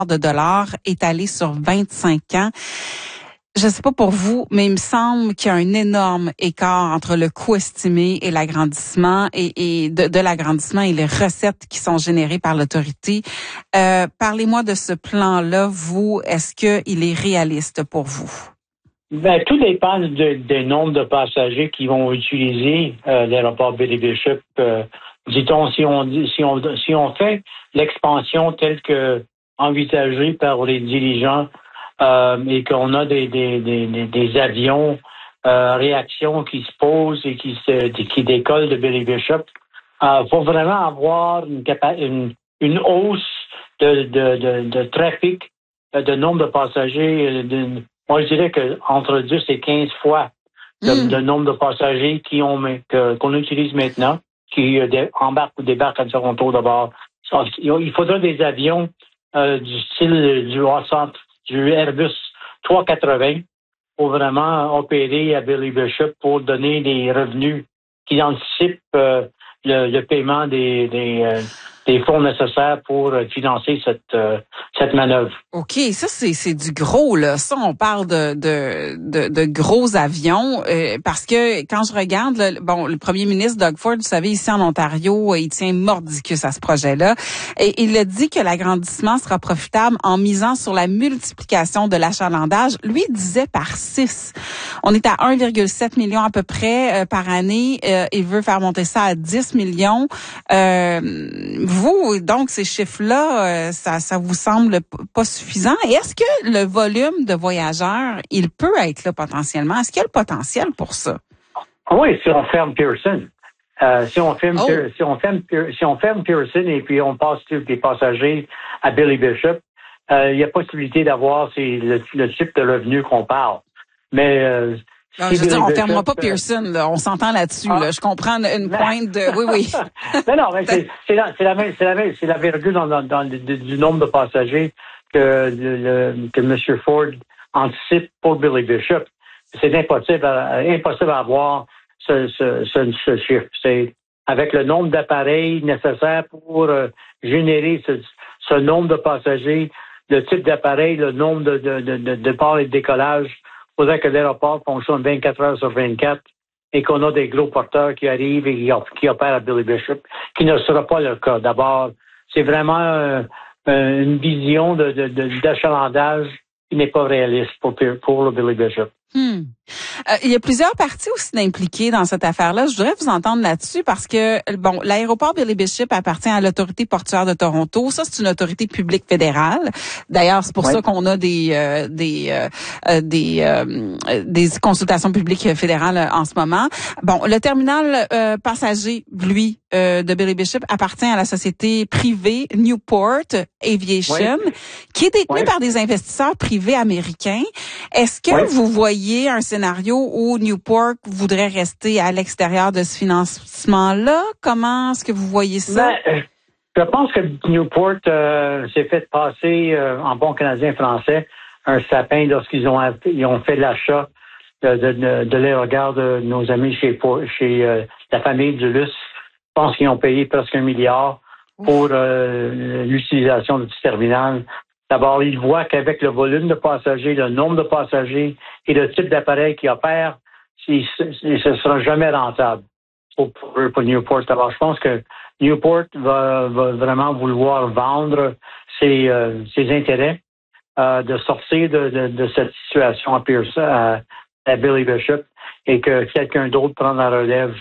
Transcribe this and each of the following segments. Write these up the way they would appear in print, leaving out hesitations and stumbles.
de dollars étalés sur 25 ans. Je sais pas pour vous, mais il me semble qu'il y a un énorme écart entre le coût estimé et l'agrandissement et de l'agrandissement et les recettes qui sont générées par l'autorité. Parlez-moi de ce plan-là. Vous, est-ce qu'il est réaliste pour vous? Ben, tout dépend des nombres de passagers qui vont utiliser l'aéroport Billy Bishop. Dit-on, si on fait l'expansion telle que envisagée par les dirigeants et qu'on a des avions réactions qui se posent et qui décollent de Billy Bishop, faut vraiment avoir une hausse de trafic, de nombre de passagers. Moi, je dirais que entre 10 et 15 fois le nombre de passagers qu'on utilise maintenant, qui embarquent ou débarquent à Toronto d'abord. Il faudra des avions du style du Airbus 380 pour vraiment opérer à Billy Bishop pour donner des revenus qui anticipent le paiement des fonds nécessaires pour financer cette manœuvre. OK, ça c'est du gros là. Ça on parle de gros avions parce que quand je regarde le premier ministre Doug Ford, vous savez ici en Ontario, il tient mordicus à ce projet-là et il a dit que l'agrandissement sera profitable en misant sur la multiplication de l'achalandage. Lui disait par 6. On est à 1,7 million à peu près par année. Il veut faire monter ça à 10 millions. Vous, donc, ces chiffres-là, ça vous semble pas suffisant? Et est-ce que le volume de voyageurs, il peut être là potentiellement? Est-ce qu'il y a le potentiel pour ça? Oui, si on ferme Pearson. Si on ferme Pearson et puis on passe les passagers à Billy Bishop, il y a possibilité d'avoir le type de revenu qu'on parle. Mais non, je veux dire, on ne fermera pas Pearson, là. On s'entend là-dessus. Là. Je comprends une pointe de... Oui. mais c'est la virgule du nombre de passagers que M. Ford anticipe pour Billy Bishop. C'est impossible à avoir ce chiffre. C'est avec le nombre d'appareils nécessaires pour générer ce nombre de passagers, le type d'appareil, le nombre de départs et de décollages. Il faudrait que l'aéroport fonctionne 24 heures sur 24 et qu'on a des gros porteurs qui arrivent et qui opèrent à Billy Bishop, qui ne sera pas le cas. D'abord, c'est vraiment une vision d'achalandage qui n'est pas réaliste pour le Billy Bishop. Il y a plusieurs parties aussi impliquées dans cette affaire-là. Je voudrais vous entendre là-dessus parce que, l'aéroport Billy Bishop appartient à l'autorité portuaire de Toronto. Ça, c'est une autorité publique fédérale. D'ailleurs, c'est pour ça qu'on a des consultations publiques fédérales en ce moment. Le terminal passager, lui, de Billy Bishop appartient à la société privée Newport Aviation, qui est détenue par des investisseurs privés américains. Est-ce que vous voyez un scénario où Newport voudrait rester à l'extérieur de ce financement-là? Comment est-ce que vous voyez ça? Je pense que Newport s'est fait passer en bon Canadien français un sapin lorsqu'ils ont fait l'achat de l'aérogare de nos amis chez la famille Dulus. Je pense qu'ils ont payé presque 1 milliard pour l'utilisation de ce terminal. D'abord, ils voient qu'avec le volume de passagers, le nombre de passagers et le type d'appareil qu'ils opèrent, ce ne sera jamais rentable pour Newport. Alors, je pense que Newport va vraiment vouloir vendre ses intérêts, de sortir de cette situation à Pearson, à Billy Bishop, et que quelqu'un d'autre prenne la relève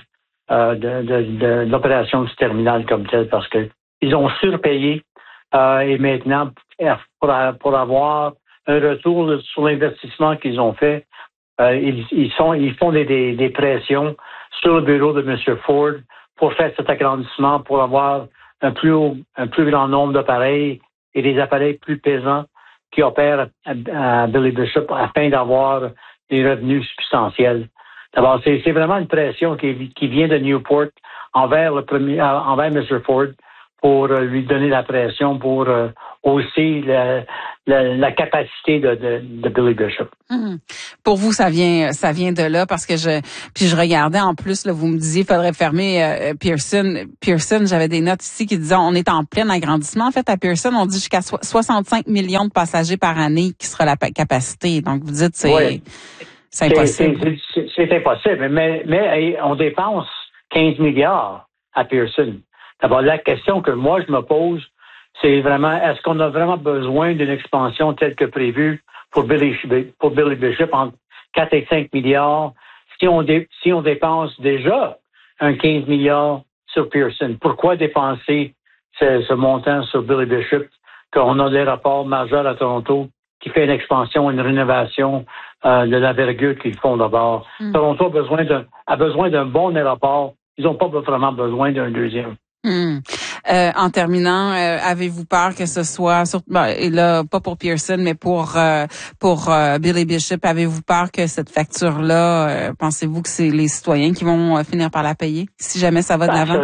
de l'opération du terminal comme tel, parce que ils ont surpayé et maintenant, pour avoir un retour sur l'investissement qu'ils ont fait, ils font des pressions sur le bureau de M. Ford pour faire cet agrandissement, pour avoir un plus grand nombre d'appareils et des appareils plus pesants qui opèrent à Billy Bishop afin d'avoir des revenus substantiels. D'abord, c'est vraiment une pression qui vient de Newport envers M. Ford pour lui donner la pression pour hausser la capacité de Billy Bishop. Pour vous, ça vient de là parce que je regardais en plus, là, vous me disiez, il faudrait fermer Pearson. Pearson, j'avais des notes ici qui disaient, on est en plein agrandissement. En fait, à Pearson, on dit jusqu'à 65 millions de passagers par année qui sera la capacité. Donc, vous dites, c'est impossible. C'est impossible, mais on dépense 15 milliards à Pearson. D'abord, la question que moi, je me pose, c'est vraiment, est-ce qu'on a vraiment besoin d'une expansion telle que prévue pour Billy Bishop entre 4 et 5 milliards si on dépense déjà un 15 milliards sur Pearson? Pourquoi dépenser ce montant sur Billy Bishop qu'on a l'aéroport majeur à Toronto qui fait une expansion, une rénovation de l'envergure qu'ils font d'abord? Toronto a besoin d'un bon aéroport. Ils n'ont pas vraiment besoin d'un deuxième. En terminant, avez-vous peur que ce soit, et là, pas pour Pearson, mais pour Billy Bishop, avez-vous peur que cette facture-là, pensez-vous que c'est les citoyens qui vont finir par la payer, si jamais ça va de l'avant?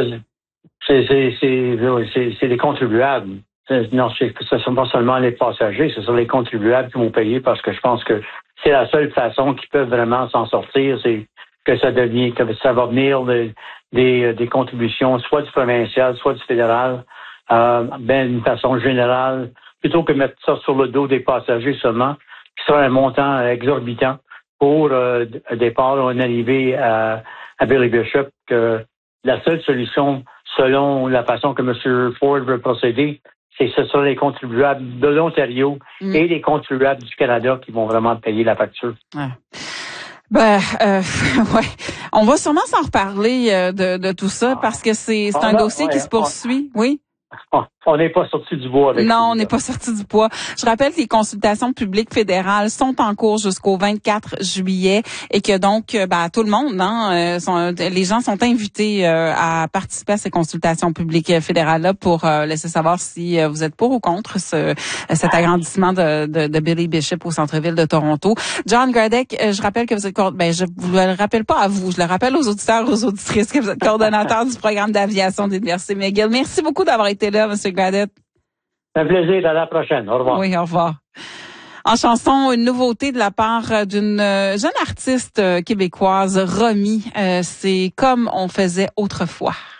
C'est les contribuables. Non, ce ne sont pas seulement les passagers, ce sont les contribuables qui vont payer parce que je pense que c'est la seule façon qu'ils peuvent vraiment s'en sortir, c'est que ça va venir des contributions, soit du provincial, soit du fédéral, d'une façon générale, plutôt que mettre ça sur le dos des passagers seulement, qui sera un montant exorbitant pour départ ou une arrivée à Billy Bishop, que la seule solution, selon la façon que M. Ford veut procéder, c'est ce sont les contribuables de l'Ontario et les contribuables du Canada qui vont vraiment payer la facture. Ouais. Ouais. On va sûrement s'en reparler de tout ça parce que c'est un dossier qui se poursuit. Oui. On n'est pas sorti du bois avec ça. Non, on n'est pas sorti du bois. Je rappelle que les consultations publiques fédérales sont en cours jusqu'au 24 juillet et que donc, tout le monde, les gens sont invités à participer à ces consultations publiques fédérales-là pour laisser savoir si vous êtes pour ou contre cet agrandissement de Billy Bishop au centre-ville de Toronto. John Gradek, je rappelle que vous êtes je vous le rappelle pas à vous, je le rappelle aux auditeurs, aux auditrices que vous êtes coordonnateur du programme d'aviation de l'Université McGill. Merci beaucoup d'avoir été là, M. Gradek. Un plaisir, à la prochaine. Au revoir. Oui, au revoir. En chanson, une nouveauté de la part d'une jeune artiste québécoise, Romy. C'est Comme on faisait autrefois.